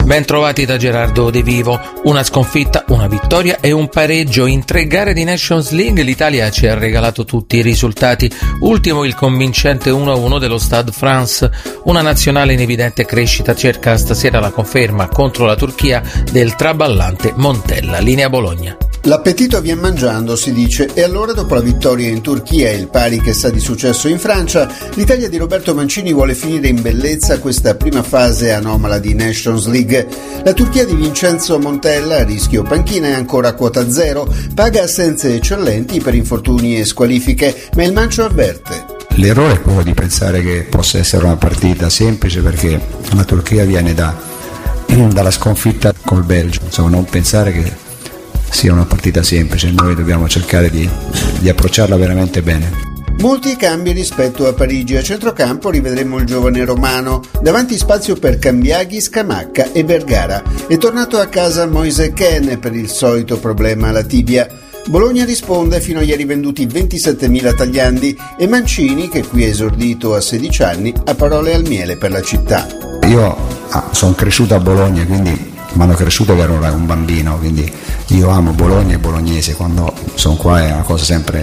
Ben trovati da Gerardo De Vivo. Una sconfitta, una vittoria e un pareggio. In 3 gare di Nations League l'Italia ci ha regalato tutti i risultati. Ultimo il convincente 1-1 dello Stade France. Una nazionale in evidente crescita cerca stasera la conferma contro la Turchia del traballante Montella. Linea Bologna. L'appetito vien mangiando, si dice, e allora dopo la vittoria in Turchia e il pari che sa di successo in Francia, l'Italia di Roberto Mancini vuole finire in bellezza questa prima fase anomala di Nations League. La Turchia di Vincenzo Montella, a rischio panchina, è ancora a quota zero, paga assenze eccellenti per infortuni e squalifiche, ma il Mancio avverte. L'errore è quello di pensare che possa essere una partita semplice, perché la Turchia viene dalla sconfitta col Belgio, insomma non pensare che sia una partita semplice, noi dobbiamo cercare di approcciarla veramente bene. Molti cambi rispetto a Parigi. A centrocampo rivedremo il giovane Romano, davanti spazio per Cambiaghi, Scamacca e Vergara. È tornato a casa Moise Kean per il solito problema alla tibia. Bologna risponde: fino a ieri venduti 27.000 tagliandi, e Mancini, che qui è esordito a 16 anni, ha parole al miele per la città. Io sono cresciuto a Bologna, quindi mi hanno cresciuto che ero un bambino, quindi io amo Bologna e bolognese, quando sono qua è una cosa sempre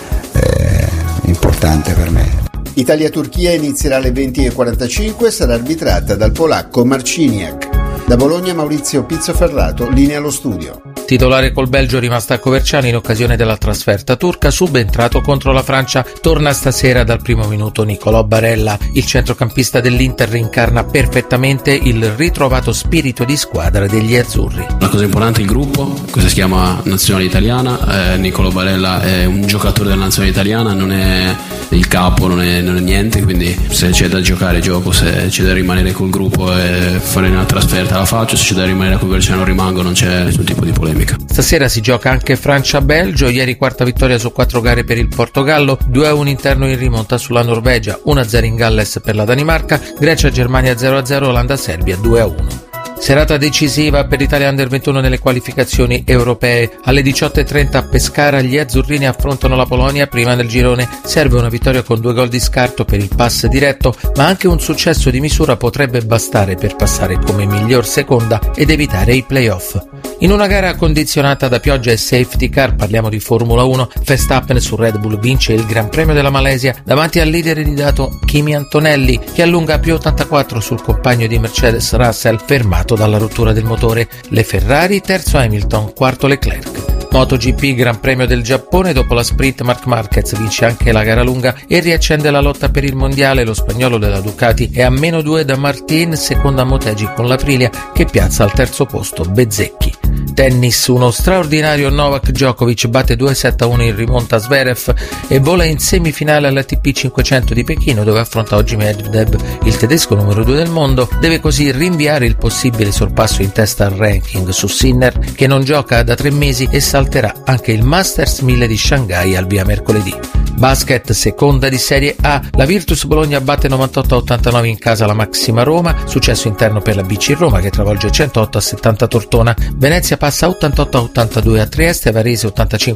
importante per me. Italia-Turchia inizierà alle 20:45, sarà arbitrata dal polacco Marciniak. Da Bologna Maurizio Pizzoferrato, linea allo studio. Titolare col Belgio Rimastacco Verciano in occasione della trasferta turca, subentrato contro la Francia. Torna stasera dal primo minuto Nicolò Barella. Il centrocampista dell'Inter incarna perfettamente il ritrovato spirito di squadra degli azzurri. La cosa importante è il gruppo, questo si chiama Nazionale Italiana. Nicolò Barella è un giocatore della Nazionale Italiana, non è il capo, non è niente, quindi se c'è da giocare gioco, se c'è da rimanere col gruppo e fare una trasferta la faccio, se c'è da rimanere con Verciano rimango, non c'è nessun tipo di polemica. Stasera si gioca anche Francia-Belgio. Ieri quarta vittoria su 4 gare per il Portogallo, 2-1 interno in rimonta sulla Norvegia, 1-0 in Galles per la Danimarca, Grecia-Germania 0-0, Olanda-Serbia 2-1. Serata decisiva per l'Italia Under 21 nelle qualificazioni europee. Alle 18:30 a Pescara gli azzurrini affrontano la Polonia prima del girone. Serve una vittoria con 2 gol di scarto per il pass diretto, ma anche un successo di misura potrebbe bastare per passare come miglior seconda ed evitare i play-off. In una gara condizionata da pioggia e safety car, parliamo di Formula 1, Verstappen su Red Bull vince il Gran Premio della Malesia davanti al leader iridato Kimi Antonelli, che allunga a più 84 sul compagno di Mercedes Russell, fermato dalla rottura del motore. Le Ferrari, terzo Hamilton, quarto Leclerc. MotoGP Gran Premio del Giappone, dopo la sprint Marc Marquez vince anche la gara lunga e riaccende la lotta per il mondiale. Lo spagnolo della Ducati è a -2 da Martin, seconda Motegi con l'Aprilia che piazza al terzo posto Bezzecchi. Tennis, uno straordinario Novak Djokovic batte 2-7-1 in rimonta Zverev e vola in semifinale all'ATP 500 di Pechino, dove affronta oggi Medvedev. Il tedesco numero 2 del mondo deve così rinviare il possibile sorpasso in testa al ranking su Sinner, che non gioca da 3 mesi e salterà anche il Masters 1000 di Shanghai al via mercoledì. Basket, seconda di Serie A, la Virtus Bologna batte 98-89 in casa la Maxima Roma, successo interno per la BC Roma che travolge 108-70 Tortona. Venezia passa 88-82 a Trieste, Varese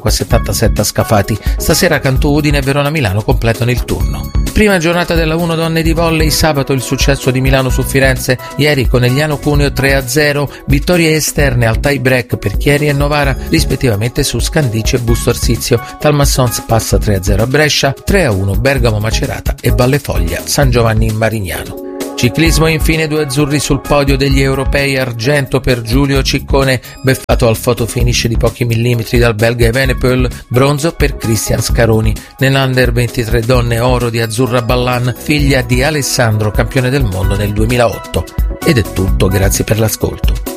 85-77 a Scafati. Stasera Cantù, Udine e Verona Milano completano il turno. Prima giornata della 1 donne di volley, sabato il successo di Milano su Firenze, ieri Conegliano Cuneo 3-0, vittorie esterne al tie break per Chieri e Novara, rispettivamente su Scandici e Busto Arsizio. Talmassons passa 3-0 a Brescia, 3-1 Bergamo Macerata e Vallefoglia San Giovanni in Marignano. Ciclismo, infine 2 azzurri sul podio degli europei, argento per Giulio Ciccone, beffato al fotofinish di pochi millimetri dal belga Evenepoel, bronzo per Cristian Scaroni. Nell'Under 23 donne, oro di Azzurra Ballan, figlia di Alessandro, campione del mondo nel 2008. Ed è tutto, grazie per l'ascolto.